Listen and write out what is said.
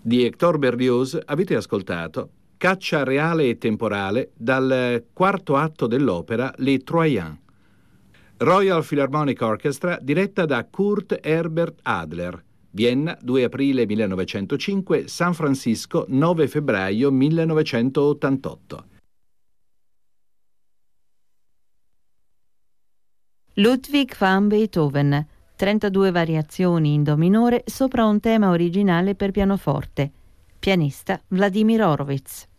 Di Hector Berlioz avete ascoltato Caccia reale e temporale dal quarto atto dell'opera Les Troyens. Royal Philharmonic Orchestra diretta da Kurt Herbert Adler. Vienna, 2 aprile 1905, San Francisco, 9 febbraio 1988. Ludwig van Beethoven, 32 variazioni in do minore sopra un tema originale per pianoforte. Pianista Vladimir Horowitz.